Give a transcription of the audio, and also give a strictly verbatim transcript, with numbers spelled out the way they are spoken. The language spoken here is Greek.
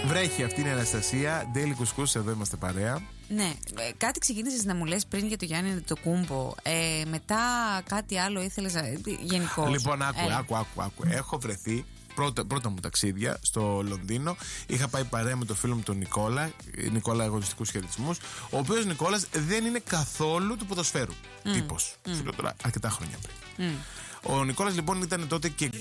Βρέχει, αυτή είναι η Αναστασία. Daily Couscous, εδώ είμαστε παρέα. Ναι, κάτι ξεκίνησες να μου λες πριν για το Γιάννη το Κούμπο. Ε, μετά κάτι άλλο ήθελες να. Γενικώς. Λοιπόν, άκου, ε. άκου, άκου, άκου. Έχω βρεθεί. Πρώτα, πρώτα μου ταξίδια στο Λονδίνο. Είχα πάει παρέα με το φίλο μου τον Νικόλα. Νικόλα, αγωνιστικούς χαιρετισμούς. Ο οποίος Νικόλας δεν είναι καθόλου του ποδοσφαίρου. Mm. Τύπος. Mm. Φίλο τώρα αρκετά χρόνια πριν. Mm. Ο Νικόλας λοιπόν ήταν τότε και